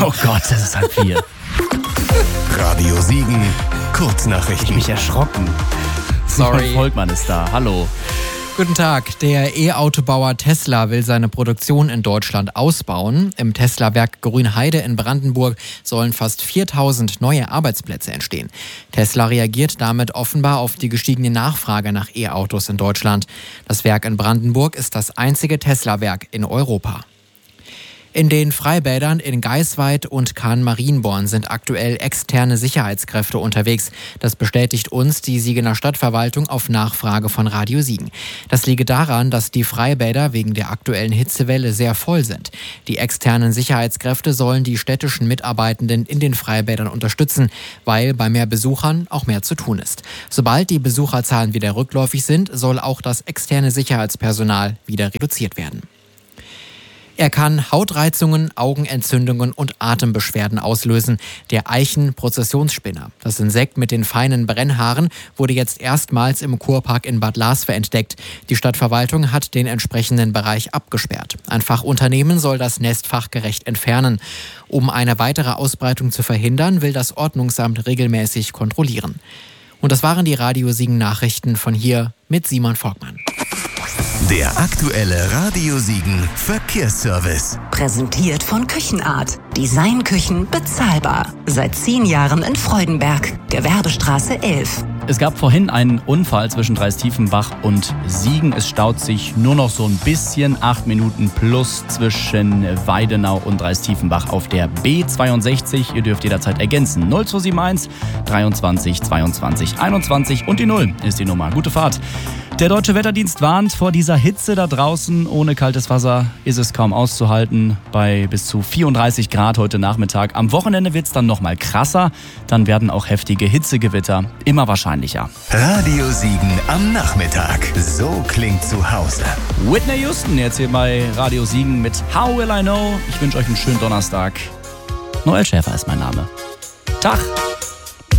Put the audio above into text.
Oh Gott, das ist 3:30. Radio Siegen, Kurznachrichten. Ich mich erschrocken. Sorry. Volkmann ist da. Hallo. Guten Tag. Der E-Autobauer Tesla will seine Produktion in Deutschland ausbauen. Im Tesla-Werk Grünheide in Brandenburg sollen fast 4000 neue Arbeitsplätze entstehen. Tesla reagiert damit offenbar auf die gestiegene Nachfrage nach E-Autos in Deutschland. Das Werk in Brandenburg ist das einzige Tesla-Werk in Europa. In den Freibädern in Geisweid und Kahn-Marienborn sind aktuell externe Sicherheitskräfte unterwegs. Das bestätigt uns die Siegener Stadtverwaltung auf Nachfrage von Radio Siegen. Das liege daran, dass die Freibäder wegen der aktuellen Hitzewelle sehr voll sind. Die externen Sicherheitskräfte sollen die städtischen Mitarbeitenden in den Freibädern unterstützen, weil bei mehr Besuchern auch mehr zu tun ist. Sobald die Besucherzahlen wieder rückläufig sind, soll auch das externe Sicherheitspersonal wieder reduziert werden. Er kann Hautreizungen, Augenentzündungen und Atembeschwerden auslösen. Der Eichen-Prozessionsspinner. Das Insekt mit den feinen Brennhaaren wurde jetzt erstmals im Kurpark in Bad Larsve entdeckt. Die Stadtverwaltung hat den entsprechenden Bereich abgesperrt. Ein Fachunternehmen soll das Nest fachgerecht entfernen. Um eine weitere Ausbreitung zu verhindern, will das Ordnungsamt regelmäßig kontrollieren. Und das waren die Radio Siegen Nachrichten von hier mit Simon Volkmann. Der aktuelle Radio Siegen Verkehrsservice. Präsentiert von Küchenart. Designküchen bezahlbar. Seit 10 Jahren in Freudenberg. Gewerbestraße 11. Es gab vorhin einen Unfall zwischen Dreistiefenbach und Siegen. Es staut sich nur noch so ein bisschen, 8 Minuten plus zwischen Weidenau und Dreistiefenbach auf der B62. Ihr dürft jederzeit ergänzen. 0271 23 22 21 und die 0 ist die Nummer. Gute Fahrt. Der Deutsche Wetterdienst warnt vor dieser Hitze da draußen. Ohne kaltes Wasser ist es kaum auszuhalten. Bei bis zu 34 Grad heute Nachmittag. Am Wochenende wird es dann nochmal krasser. Dann werden auch heftige Hitzegewitter immer wahrscheinlicher. Radio Siegen am Nachmittag. So klingt zu Hause. Whitney Houston jetzt hier bei Radio Siegen mit How Will I Know. Ich wünsche euch einen schönen Donnerstag. Noel Schäfer ist mein Name. Tag.